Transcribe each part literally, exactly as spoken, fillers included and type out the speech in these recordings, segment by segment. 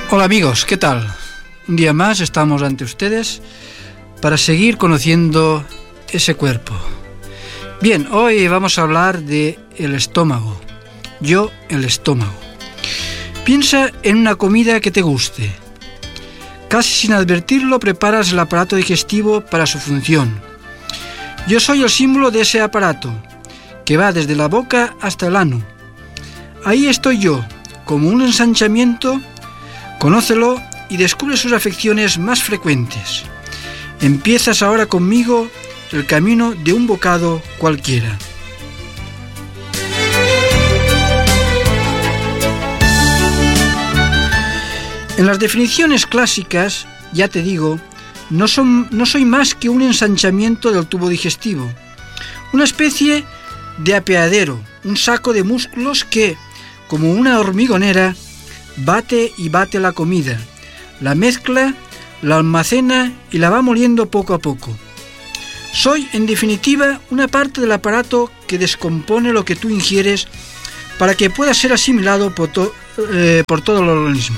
Hola amigos, ¿qué tal? Un día más estamos ante ustedes para seguir conociendo ese cuerpo. Bien, hoy vamos a hablar de el estómago. Yo, el estómago. Piensa en una comida que te guste. Casi sin advertirlo preparas el aparato digestivo para su función. Yo soy el símbolo de ese aparato, que va desde la boca hasta el ano. Ahí estoy yo, como un ensanchamiento. Conócelo y descubre sus afecciones más frecuentes. Empiezas ahora conmigo el camino de un bocado cualquiera. En las definiciones clásicas, ya te digo, no, son, no soy más que un ensanchamiento del tubo digestivo, una especie de apeadero, un saco de músculos que, como una hormigonera, bate y bate la comida, la mezcla, la almacena y la va moliendo poco a poco. Soy, en definitiva, una parte del aparato que descompone lo que tú ingieres para que pueda ser asimilado por, to- eh, por todo el organismo.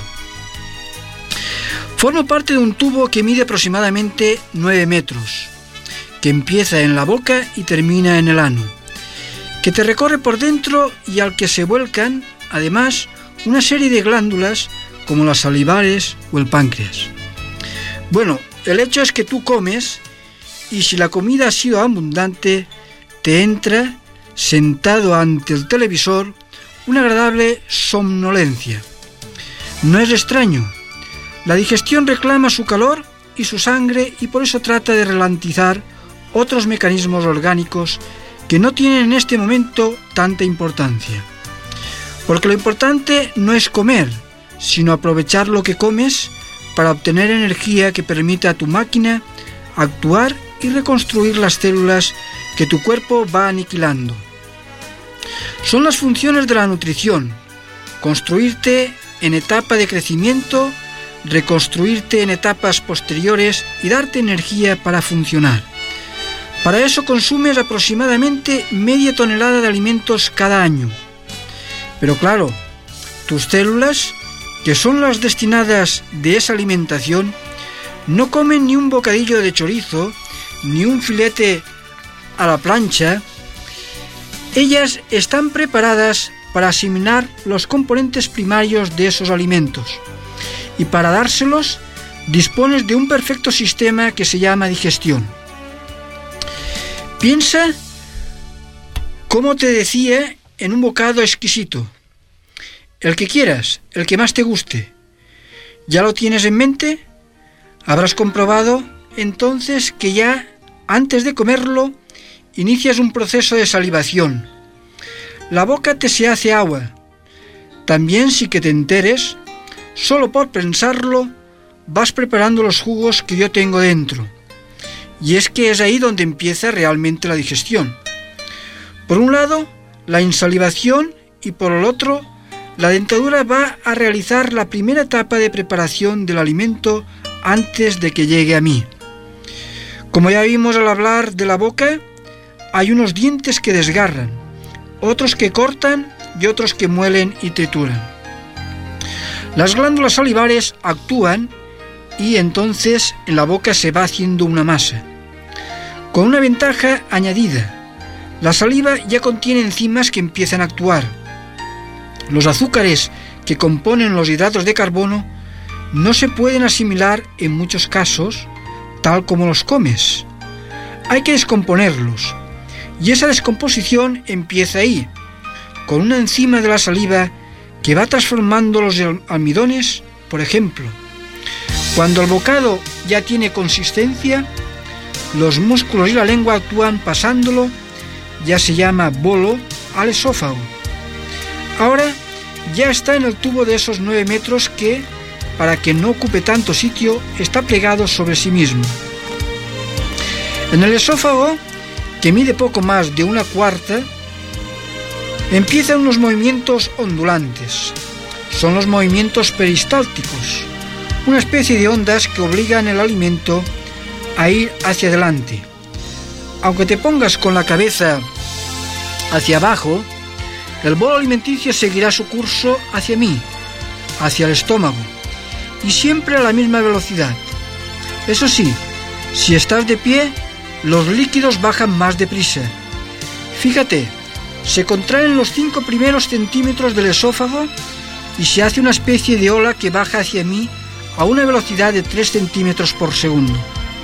Formo parte de un tubo que mide aproximadamente nueve metros, que empieza en la boca y termina en el ano, que te recorre por dentro y al que se vuelcan, además, una serie de glándulas como las salivares o el páncreas. Bueno, el hecho es que tú comes y si la comida ha sido abundante, te entra, sentado ante el televisor, una agradable somnolencia. No es extraño. La digestión reclama su calor y su sangre y por eso trata de ralentizar otros mecanismos orgánicos que no tienen en este momento tanta importancia. Porque lo importante no es comer, sino aprovechar lo que comes para obtener energía que permita a tu máquina actuar y reconstruir las células que tu cuerpo va aniquilando. Son las funciones de la nutrición: construirte en etapa de crecimiento, reconstruirte en etapas posteriores y darte energía para funcionar. Para eso consumes aproximadamente media tonelada de alimentos cada año. Pero claro, tus células, que son las destinadas de esa alimentación, no comen ni un bocadillo de chorizo, ni un filete a la plancha. Ellas están preparadas para asimilar los componentes primarios de esos alimentos. Y para dárselos, dispones de un perfecto sistema que se llama digestión. Piensa, como te decía, en un bocado exquisito. El que quieras, el que más te guste. ¿Ya lo tienes en mente? Habrás comprobado entonces que ya antes de comerlo inicias un proceso de salivación. La boca te se hace agua. También, sin que te enteres, solo por pensarlo, vas preparando los jugos que yo tengo dentro. Y es que es ahí donde empieza realmente la digestión. Por un lado, la insalivación y por el otro, la dentadura va a realizar la primera etapa de preparación del alimento antes de que llegue a mí. Como ya vimos al hablar de la boca, hay unos dientes que desgarran, otros que cortan y otros que muelen y trituran. Las glándulas salivares actúan y entonces en la boca se va haciendo una masa. Con una ventaja añadida: la saliva ya contiene enzimas que empiezan a actuar. Los azúcares que componen los hidratos de carbono no se pueden asimilar en muchos casos tal como los comes. Hay que descomponerlos y esa descomposición empieza ahí, con una enzima de la saliva que va transformando los almidones, por ejemplo. Cuando el bocado ya tiene consistencia, los músculos y la lengua actúan pasándolo, ya se llama bolo, al esófago. Ahora ya está en el tubo de esos nueve metros que, para que no ocupe tanto sitio, está plegado sobre sí mismo. En el esófago, que mide poco más de una cuarta, empiezan unos movimientos ondulantes. Son los movimientos peristálticos, una especie de ondas que obligan el alimento a ir hacia adelante. Aunque te pongas con la cabeza hacia abajo, el bolo alimenticio seguirá su curso hacia mí, hacia el estómago, y siempre a la misma velocidad. Eso sí, si estás de pie, los líquidos bajan más deprisa. Fíjate, se contraen los cinco primeros centímetros del esófago y se hace una especie de ola que baja hacia mí a una velocidad de tres centímetros por segundo.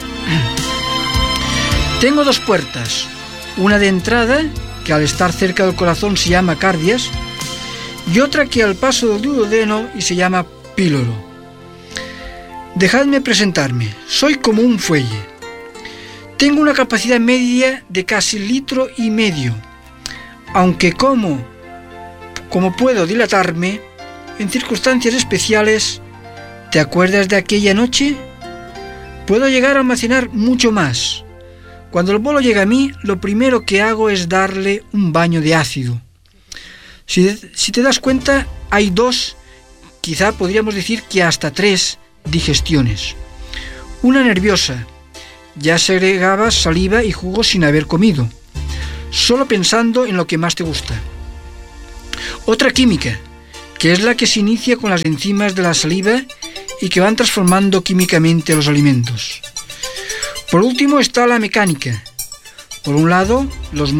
Tengo dos puertas, una de entrada, que al estar cerca del corazón se llama cardias, y otra que al paso del duodeno y se llama píloro. Dejadme presentarme. Soy como un fuelle. Tengo una capacidad media de casi litro y medio, aunque como, como puedo dilatarme en circunstancias especiales. ¿Te acuerdas de aquella noche? Puedo llegar a almacenar mucho más. Cuando el bolo llega a mí, lo primero que hago es darle un baño de ácido. Si, si te das cuenta, hay dos, quizá podríamos decir que hasta tres digestiones. Una nerviosa. Ya segregabas saliva y jugo sin haber comido, solo pensando en lo que más te gusta. Otra química, que es la que se inicia con las enzimas de la saliva y que van transformando químicamente los alimentos. Por último está la mecánica. Por un lado, los